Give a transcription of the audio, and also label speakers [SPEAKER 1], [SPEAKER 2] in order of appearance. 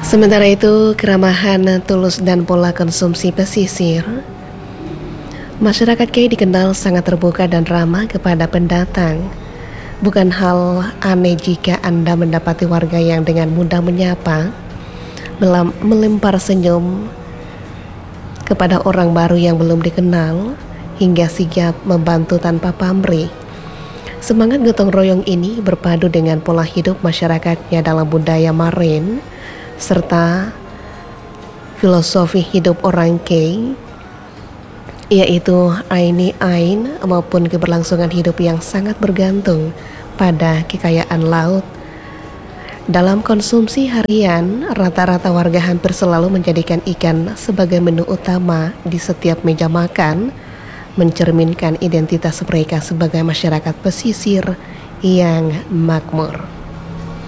[SPEAKER 1] Sementara itu, keramahan, tulus, dan pola konsumsi pesisir, masyarakat Kei dikenal sangat terbuka dan ramah kepada pendatang. Bukan hal aneh jika Anda mendapati warga yang dengan mudah menyapa, melempar senyum kepada orang baru yang belum dikenal, hingga sigap membantu tanpa pamrih. Semangat gotong royong ini berpadu dengan pola hidup masyarakatnya dalam budaya marin, serta filosofi hidup orang Kei, yaitu Aini Ain, maupun keberlangsungan hidup yang sangat bergantung pada kekayaan laut. Dalam konsumsi harian, rata-rata warga hampir selalu menjadikan ikan sebagai menu utama di setiap meja makan, mencerminkan identitas mereka sebagai masyarakat pesisir yang makmur.